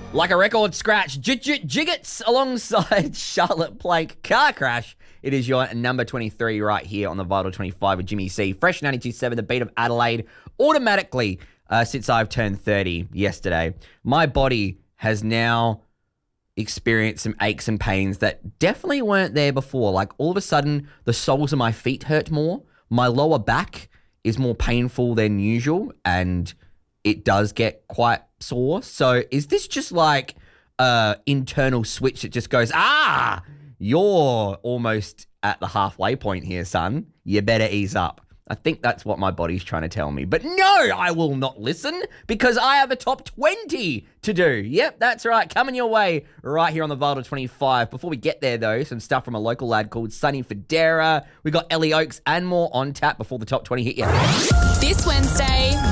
Like a record scratch, Jiggets alongside Charlotte Plank. Car Crash. It is your number 23 right here on the Vital 25 with Jimmy C. Fresh 92.7, the beat of Adelaide. Automatically, since I've turned 30 yesterday, my body has now experienced some aches and pains that definitely weren't there before. Like all of a sudden, the soles of my feet hurt more. My lower back is more painful than usual, and it does get quite sore. So is this just like a internal switch that just goes, you're almost at the halfway point here, son. You better ease up. I think that's what my body's trying to tell me. But no, I will not listen because I have a top 20 to do. Yep, that's right. Coming your way right here on the Vital 25. Before we get there, though, some stuff from a local lad called Sonny Federa. We got Ellie Oakes and more on tap before the top 20 hit you. This Wednesday,